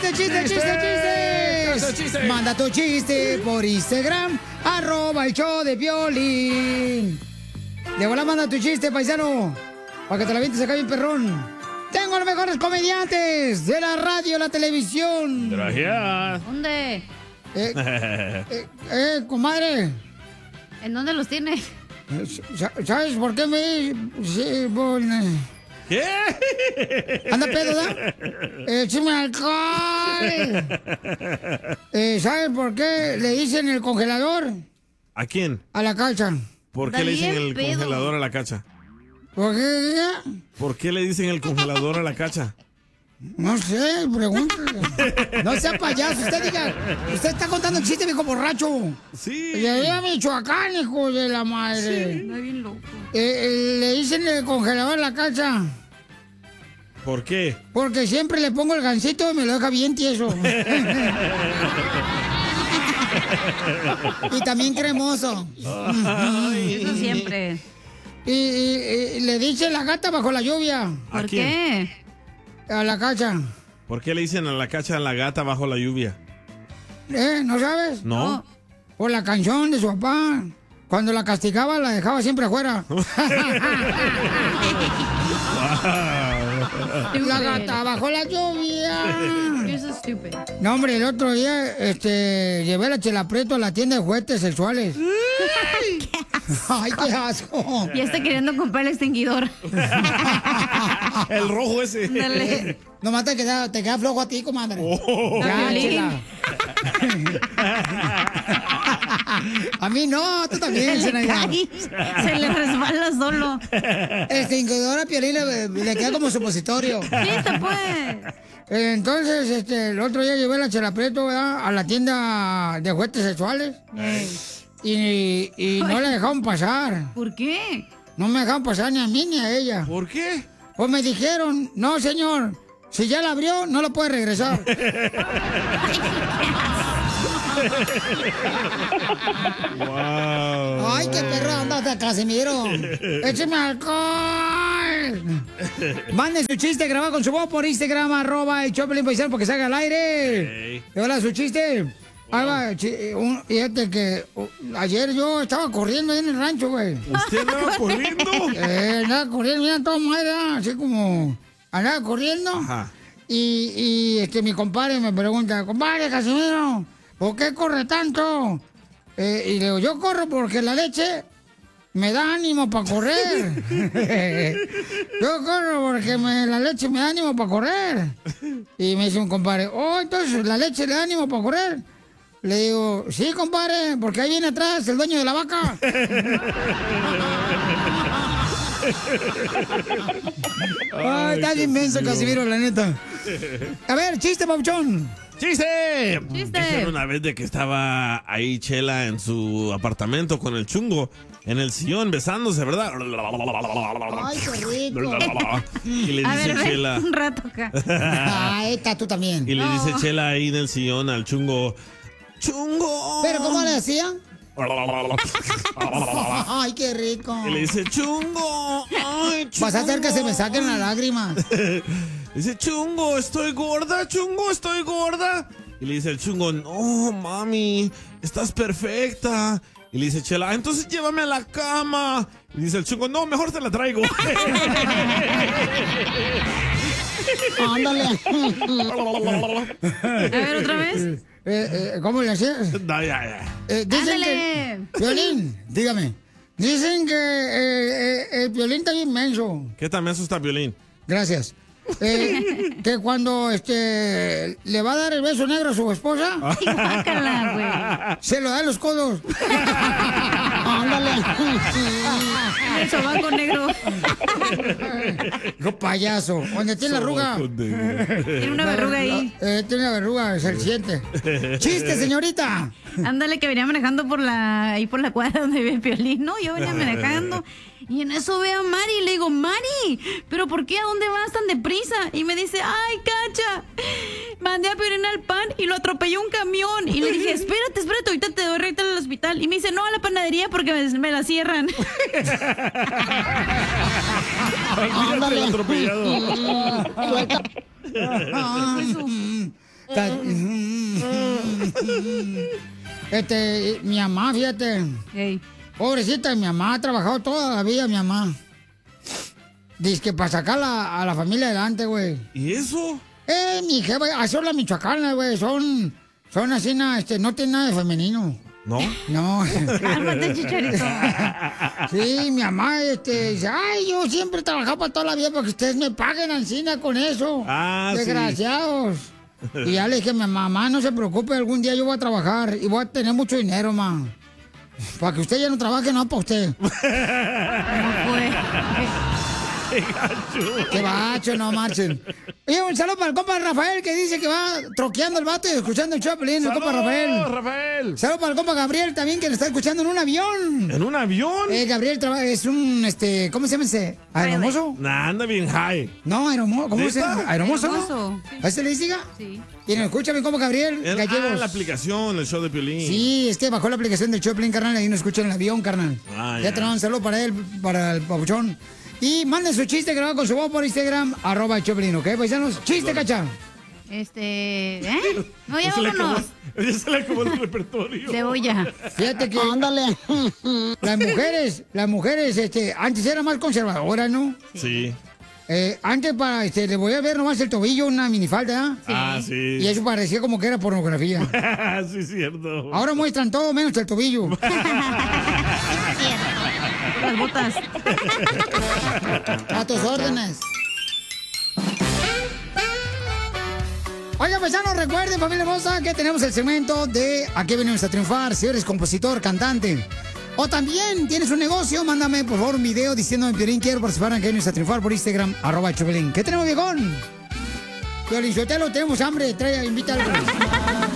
¡Chistes! Manda tu chiste por Instagram, @el show de Piolín. De volada manda tu chiste, paisano, para que te la avientes acá bien perrón. Tengo los mejores comediantes de la radio y la televisión. Gracias. ¿Dónde? Comadre. ¿En dónde los tiene? ¿Sabes por qué me...? Sí, bueno... ¿Qué? ¿Anda pedo, da? ¡Échame alcohol! ¿Sabes por qué le dicen el congelador? ¿A quién? A la cacha. ¿Por qué le dicen el congelador a la cacha? ¿Por qué? ¿Por qué le dicen el congelador a la cacha? No sé, pregúntale. No sea payaso, usted diga. Usted está contando chiste, viejo borracho. Sí. Y ahí a Michoacán, hijo de la madre. Sí. Está bien loco. Le dicen el congelador a la cacha. ¿Por qué? Porque siempre le pongo el gansito y me lo deja bien tieso. Y también cremoso. Eso siempre. Y le dice la gata bajo la lluvia. ¿Por qué? A la cacha. ¿Por qué le dicen a la cacha la gata bajo la lluvia? ¿No sabes? No. Por la canción de su papá. Cuando la castigaba, la dejaba siempre afuera. La gata bajo la lluvia. Eso es estúpido. No, hombre, el otro día llevé la Chela Prieto a la tienda de juguetes sexuales. ¡Ay, qué asco! Ya está queriendo comprar el extinguidor. El rojo ese. Dale. Nomás te queda flojo a ti, comadre. Ya, Chela. A mí no, tú también. Se le resbala solo. El extinguidor a Piolín le queda como supositorio. Sí, se puede. Entonces, el otro día llevé la Chela Prieto, ¿verdad?, a la tienda de juguetes sexuales. Y no la dejaron pasar. ¿Por qué? No me dejaron pasar ni a mí ni a ella. ¿Por qué? Pues me dijeron, no, señor, si ya la abrió, no la puede regresar. Wow. Ay, qué perro anda hasta Casimiro. Écheme alcohol. Mande su chiste grabado con su voz por Instagram, @el Choplin Paisano, porque salga al aire. ¿Qué hola su chiste? Ahí va, fíjate que ayer yo estaba corriendo ahí en el rancho, güey. ¿Usted andaba corriendo? Andaba corriendo, mira, toda madre, así como andaba corriendo. Ajá. Y mi compadre me pregunta, compadre Casimiro, ¿por qué corre tanto? Y le digo, yo corro porque la leche me da ánimo para correr. Yo corro porque la leche me da ánimo para correr. Y me dice un compadre, oh, entonces la leche le da ánimo para correr. Le digo, sí, compadre, porque ahí viene atrás el dueño de la vaca. Ay, está bien inmenso, Casimiro, la neta. A ver, chiste, papuchón. ¡Chiste! ¡Chiste! Dijeron una vez de que estaba ahí Chela en su apartamento con el chungo en el sillón besándose, ¿verdad? Ay, qué rico. Y le A dice ver, ven Chela. un rato acá. Ay, está tú también. Y le dice Chela ahí en el sillón al chungo. ¡Chungo! ¿Pero cómo le hacían? Ay, qué rico. Y le dice, chungo, ay, chungo. Vas a hacer que se me saquen las lágrimas. Dice, chungo, estoy gorda, chungo, estoy gorda. Y le dice el chungo, no, mami, estás perfecta. Y le dice Chela, entonces llévame a la cama. Y dice el chungo, no, mejor te la traigo. Ándale. A ver, otra vez. ¿Cómo le hacías? No, ya. Dicen Ándale. que... Piolín, dígame. Dicen que el Piolín está bien menso. ¿Qué tan menso está Piolín? Gracias. Que cuando le va a dar el beso negro a su esposa, Ay, guácala, güey. se lo da en los codos. Ándale. El sobaco negro. ¡Qué payaso! ¿Dónde tiene la arruga? Tiene una verruga ahí. Tiene una verruga, se siente. ¡Chiste, señorita! Ándale, que venía manejando ahí por la cuadra donde vive el Piolín. No, yo venía manejando. Y en eso veo a Mari y le digo, Mari, ¿pero por qué? ¿A dónde vas tan deprisa? Y me dice, ay, Cacha, mandé a Piolín al pan y lo atropelló un camión. Y le dije, espérate, ahorita te doy recta al hospital. Y me dice, no, a la panadería porque me la cierran. Ándale, atropellado. Mi mamá, fíjate. Ey. Pobrecita, mi mamá ha trabajado toda la vida, mi mamá. Dice que para sacar a la familia adelante, güey. ¿Y eso? Mi jefa, son las michoacanas, güey. Son así, no tienen nada de femenino. ¿No? No. Cálmate, Chicharito. Sí, mi mamá, dice, ay, yo siempre he trabajado para toda la vida porque ustedes me paguen encina con eso. Ah, desgraciados. Sí. Y ya le dije, mi mamá, no se preocupe, algún día yo voy a trabajar y voy a tener mucho dinero, ma. Para que usted ya no trabaje, no para usted. ¿Cómo fue? ¡Qué gacho! ¡Qué gacho, no marchen! Oye, un saludo para el compa Rafael, que dice que va troqueando el vato y escuchando el Choplin, el compa Rafael. Saludo para el compa Gabriel también, que le está escuchando en un avión. ¿En un avión? Gabriel es un, ¿cómo se llama ese? ¿Aeromozo? Nah, anda bien high. No, aeromozo, ¿cómo se llama? ¿Aeromozo? Aeromozo. ¿A ese le diga? Sí. Y nos escucha mi compa Gabriel Gallegos. La aplicación, el show de Piolín. Sí, bajó la aplicación del Choplin, carnal, y ahí nos escucha en el avión, carnal. Ya tenemos un saludo para él, para el papuchón. Y manden su chiste grabado con su voz por Instagram, @Choplin, ¿ok, paisanos? ¡Chiste, cacha! No, ya vámonos. Ya se le acabó el repertorio. De olla. Fíjate que... Ándale. Las mujeres, antes eran más conservadoras, ¿no? Sí. Antes le voy a ver nomás el tobillo, una minifalda, Sí. Ah, sí. y eso parecía como que era pornografía. Sí, cierto. Ahora muestran todo menos el tobillo. Las botas. A tus órdenes. Oiga, paisanos, recuerden, familia hermosa, que tenemos el segmento de ¿A qué venimos a triunfar? Si eres compositor, cantante, o también tienes un negocio, mándame por favor un video diciéndome, Piolín, quiero participar en ¿A qué venimos a triunfar? Por Instagram, @Choplin. ¿Qué tenemos, viejón? Piolín Sotelo, tenemos hambre, invita algo.